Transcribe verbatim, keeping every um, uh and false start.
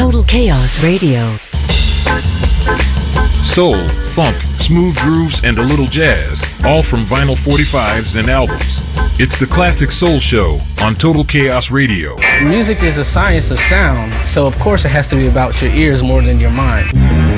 Total Chaos Radio. Soul, funk, smooth grooves, and a little jazz, all from vinyl forty-fives and albums. It's the Classic Soul Show on Total Chaos Radio. Music is a science of sound, so of course it has to be about your ears more than your mind.